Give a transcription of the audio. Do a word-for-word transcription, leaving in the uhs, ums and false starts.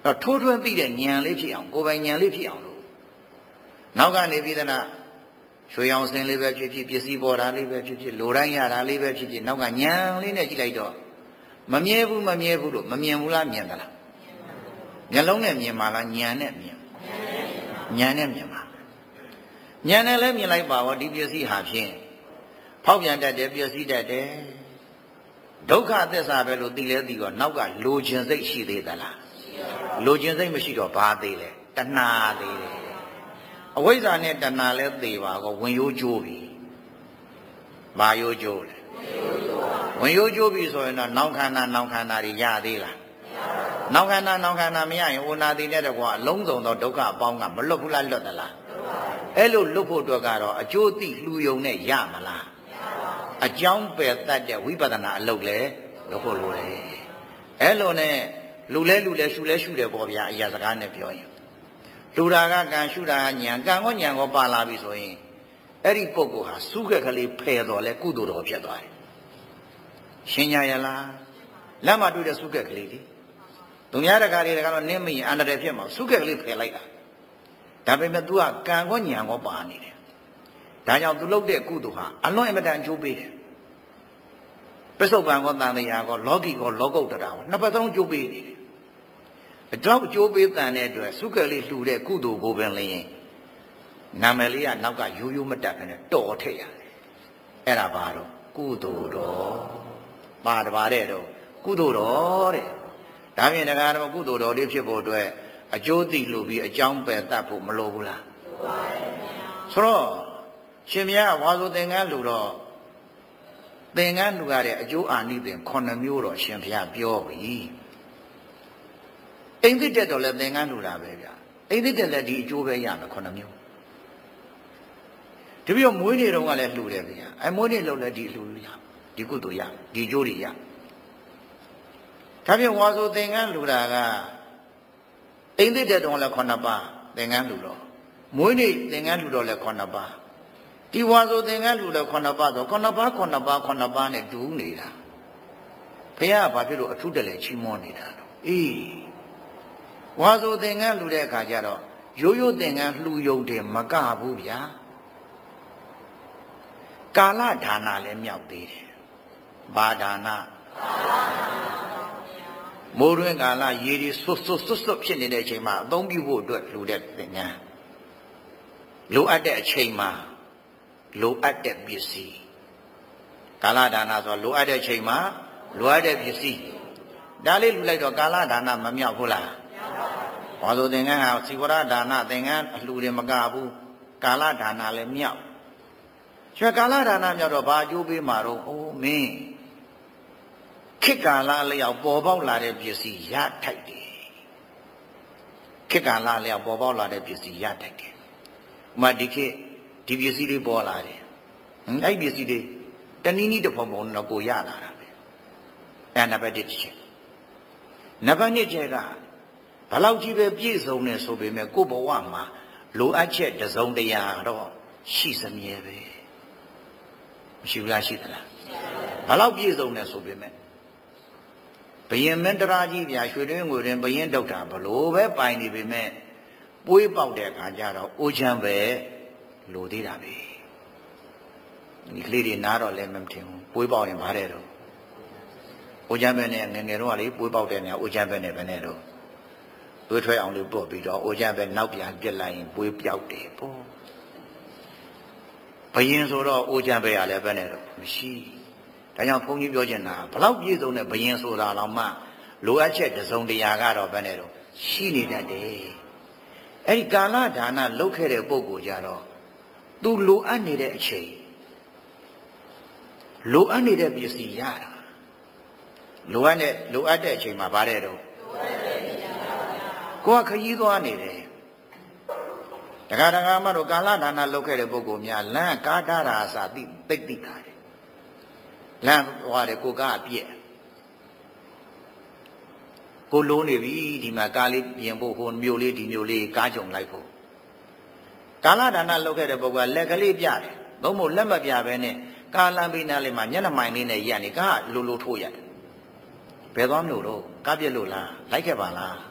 တော့ထိုးထွင်းသိတဲ့ဉာဏ်လေးဖြစ်အောင်ကိုယ်ပိုင်ဉာဏ်လေးဖြစ်အောင်လို့နောက်ကနေပြီးသနာရွှေရောင်စင်လေးပဲဖြစ်ဖြစ်ပစ္စည်းပေါ်တာလေးပဲဖြစ်ဖြစ်လိုတိုင်းရတာလေးပဲဖြစ်ဖြစ်နောက်ကဉာဏ်လေးနဲ့ကြည့်လိုက်တော့မမြဲဘူးမမြဲဘူးလို့မမြင်ဘူးလားမြင်သလားမျက်လုံးနဲ့မြင်ပါလားဉာဏ်နဲ့မြင်ဉာဏ်နဲ့မြင်ပါဉာဏ်နဲ့လည်းမြင်လိုက်ပါဘောဒီပစ္စည်းဟာဖြင့်ဖောက်ပြန်တတ်တယ်ပျက်စီးတတ်တယ်ဒုက္ခသစ္စာပဲလို့သိလဲသိတော့နောက်ကလိုခြင်းစိတ်ရှိသေးသလားလိုခြင်းစိတ်မရှိတော့ဘာသေးလဲတဏှာသေးတယ်အဝိဇ္ဇာနဲ့တဏှာလည်းသေပါကောဝင်ရိုးကျိုးပြီဘာရိုးကျိုးလဲဝင်ရိုးကျိုးပြီဆိုရင်တော့နောက်ခန္ဓာနောက်ခန္ဓာတွေရသေးလားနောက်ခန္ဓာနောက်ခန္ဓာမရရင်ဩနာတိနဲ့တကွာအလုံးစုံသောဒုက္ခအပေါင်းကမလွတ်ဘူးလားလွတ်သလားအဲ့လိုလွတ်ဖို့အတွက်ကတော့အကျိုးသိလှူယုံနဲ့ရမလားအကြောင်းပယ်တတ်တဲ့ဝိပဿနာအလုပ်လဲလုပ်ဖို့လိုတယ်အဲ့လိုနဲ့လူလဲလူလဲရှုလဲရှုတယ်ပေါ့ဗျာအရာစကားနဲ့ပြောရင်လူတာကကံရှုတာကဉာဏ်ကံကောဉာဏ်ကောပါလာပြီဆိုရင်အဲ့ဒီပုဂ္ဂိုလ်ဟာစုခက်ကလေးဖယ်တော်လဲကုသိုလ်တော်ဖြစ်သွားတယ်ရှင်းညာရလားလက်မတွေ့တဲ့စုခက်ကလေးလေသူများတကားတွေကတော့နင်းမရင်အန္တရာယ်ဖြစ်မှာစုခက်ကလေးဖယ်လိုက်တာဒါပေမဲ့ तू ကကံကောဉာဏ်ကောပါနေတယ်ဒါကြောင့် तू လုပ်တဲ့ကုသိုလ်ဟာအလွန်အမတန်အကျိုးပေးတယ်ပစ္စုပန်ကောတန်တရားကောလောကီကောလောကုတ္တရာကောနှစ်ပတ်သုံးအကျိုးပေးနေတယ်အကြောင်းအကျိုးပေးတန်တဲ့အတွက်စုခက်လေးလှူတဲ့ကုသိုလ်ကိုပင်လျင်နာမည်လေးကနောက်ကရိုးရိုးမတက်ဘဲနဲ့တော်ထည့်ရတယ်အဲ့ဒါဘာတော့ကုသိုလ်တော်ပါတပါတဲ့တော့ကုသိုလ်တော်တဲ့ဒါဖြင့်တကားတော့ကုသိုလ်တော်လေးဖြစ်ဖို့အတွက်အကျိုးသိလှူပြီးအကြောင်းပယ်တတ်ဖို့မလိုဘူးလားလိုပါတယ်ခင်ဗျာဆိုတော့ရှင်မြတ်ဝါဆိုသင်္ကန်းလှူတော့သင်္ကန်းလှူရတဲ့အကျိုးအာနိသင်ခုနှစ်မျိုးတော့ရှင်ဘုရားပြောပြီအိမ်သစ်တက်တော့လည်းသင်္ကန်းလှူတာပဲဗျာအိမ်သစ်တက်လည်းဒီအကျိုးပဲရမယ်ခုနှစ်မျိုးတပြည့်မွေးနေ့တုန်းကလည်းလှူတယ်ဗျာအဲမွေးနေ့လုံးလည်းဒီလှူရဒီကုသိုလ်ရဒီကျိုးတွေရဒါဖြင့်ဝါဆိုသင်္ကန်းလှူတာကအိမ်သစ်တက်တော့လည်းခုနှစ်ပါးသင်္ကန်းလှူတော့မွေးနေ့သင်္ကန်းလှူတော့လည်းခုနှစ်ပါးဒီဝါဆိုသင်္ကန်းလှူလည်းခုနှစ်ပါးဆိုခုနှစ်ပါးခုနှစ်ပါးခုနှစ်ပါးနဲ့တူနေတာဘုရားကဘာဖြစ်လို့အထုတက်လဲချီးမွမ်းနေတာတော့အေးဝါဆိုသင်္ကန်းလှူတဲ့အခါကျတော့ရိုးရိုးသင်္ကန်းလှူယုံတယ်မကဘူးဗျာကာလဒါနလည်းမြောက်သေးတယ်ဘာဒါနမိုးတွင်းကာလရေဒီဆွတ်ဆွတ်ဆွတ်ဆွတ်ဖြစ်နေတဲ့အချိန်မှာအသုံးပြုဖို့အတွက်လှူတဲ့သင်္ကန်းလိုအပ်တဲ့အချိန်မှာလိုအပ်တဲ့ပစ္စည်းကာလဒါနဆိုလိုအပ်တဲ့အချိန်မှာလိုအပ်တဲ့ပစ္စည်းဒါလေးလှူလိုက်တော့ကာလဒါနမမြောက်ဘူးလားဘာလို့သင်္ကန်းဟာစီဝရဒါနသင်္ကန်းအလှူတယ်မကဘူးကာလဒါနလည်းမြောက်ကျွဲကာလဒါနမြောက်တော့ဘာအကျိုးပေးမှာတော့အိုးမင်းခေတ်ကာလလျောက်ပေါ်ပေါက်လာတဲ့ပစ္စည်းရထိုက်တယ်ခေတ်ကာလလျောက်ပေါ်ပေါက်လာတဲ့ပစ္စည်းရထိုက်တယ်ဥမာဒီခေတ်ဒီပစ္စည်းတွေပေါ်လာတယ်အဲ့ဒီပစ္စည်းတွေတနည်းနည်းတစ်ပုံပုံတော့ကိုရလာတာပဲအဲ့နံပါတ်တစ်ချက်နံပါတ်နှစ်ချက်ကဘလောက်ကြီးပဲပြည့်စုံနေဆိုပေမဲ့ကိုယ့်ဘဝမှာလိုအပ်ချက်တစ်စုံတရာတော့ရှိစမြဲပဲမရှိဘူးလားရှိသလားဘလောက်ပြည့်စုံနေဆိုပေမဲ့ဘယင်မင်းတရာကြီးဗျာရွှေတွင်းငွေတွင်ဘယင်ဒုက္ခဘလို့ပဲပိုင်နေပေမဲ့ပွေးပေါက်တဲ့အခါကျတော့အိုးချမ်းပဲလိုသေးတာပဲဒီကလေးတွေနားတော့လည်းမထင်ဘူးပွေးပေါက်ရင်ဗါတဲ့တော့အိုးချမ်းပဲနဲ့ငငယ်တော့ကလေပွေးပေါက်တဲ့နေရာအိုးချမ်းပဲနဲ့ပဲနဲ့တော့သွေးထွက်အောင်လို့ပို့ပြီးတော့အိုးချမ်းပဲနောက်ပြန်ပြစ်လိုက်ရင်ပွေးပြောက်တယ်ပေါ့ဘယင်ဆိုတော့အိုးချမ်းပဲရလဲပဲနဲ့တော့မရှိဒါကြောင့်ဘုန်းကြီးပြောချင်တာဘလောက်ပြည့်စုံတဲ့ဘယင်ဆိုတာတော့မှလိုအပ်ချက်တစ်စုံတရာကတော့ပဲနဲ့တော့ရှိနေတတ်တယ်အဲ့ဒီကာလဒါနလုပ်ခဲ့တဲ့ပုဂ္ဂိုလ်ကြတော့သူလိုအပ်နေတဲ့အချိန်လိုအပ်နေတဲ့ပစ္စည်းရတာလိုအပ်တဲ့လိုအပ်တဲ့အချိန်မှာဗါတဲ့တော့ကိုယ်ကခရီးသွားနေတယ်တခါတခါမှတော့ကာလဒါနလုပ်ခဲ့တဲ့ပုဂ္ဂိုလ်များလမ်းကားတာအစာသိသိသိတာတယ်လမ်းသွားတယ်ကိုကအပြည့်ကိုလုံးနေပြီဒီမှာကားလေးပြင်ဖို့ဟိုမြို့လေးဒီမြို့လေးကားကြုံလိုက်ဖို့ကာလဒါနလုပ်ခဲ့တဲ့ပုဂ္ဂိုလ်ကလက်ကလေးပြတယ်ဘုံမို့လက်မပြဘဲနဲ့ကာလမ်းပေးနားလေးမှာညနေမိုင်လေးနဲ့ရက်နေကားလိုလိုထိုးရတယ်ဘယ်သွားမလို့တော့ကားပြက်လို့လားလိုက်ခဲ့ပါလား